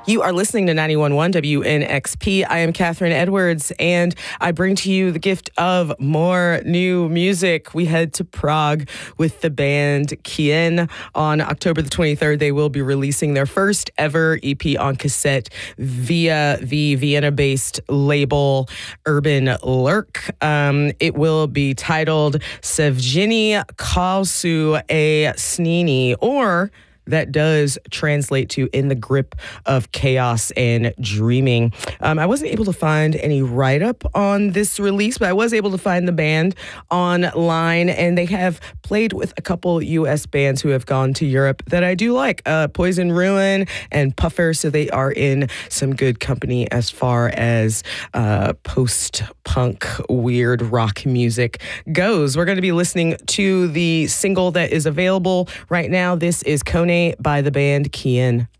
You are listening to 91.1 WNXP. I am Catherine Edwards, and I bring to you the gift of more new music. We head to Prague with the band Kien. On October the 23rd, they will be releasing their first ever EP on cassette via the Vienna-based label Urban Lurk. It will be titled Sevgini Kalsu A Snini, or that does translate to In the Grip of Chaos and Dreaming. I wasn't able to find any write-up on this release, but I was able to find the band online, and they have played with a couple U.S. bands who have gone to Europe that I do like, Poison Ruin and Puffer, so they are in some good company as far as post-punk, weird rock music goes. We're going to be listening to the single that is available right now. This is Kone by the band Kien.